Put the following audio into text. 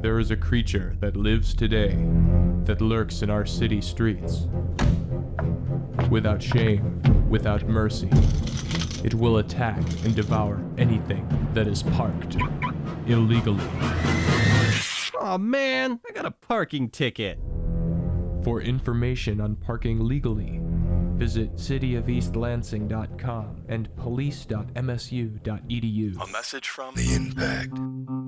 There is a creature that lives today, that lurks in our city streets. Without shame, without mercy, it will attack and devour anything that is parked illegally. Aw, man, I got a parking ticket. For information on parking legally, visit cityofelastlansing.com and police.msu.edu. A message from The Impact.